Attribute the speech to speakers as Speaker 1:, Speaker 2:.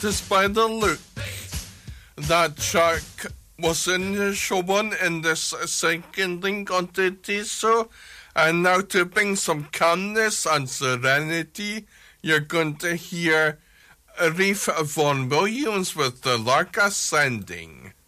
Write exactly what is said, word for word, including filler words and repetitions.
Speaker 1: just by the look that Chuck was in the show one in this second link on the teaser. And now to bring some calmness and serenity, you're going to hear Reef Vaughan Williams with the Lark Ascending.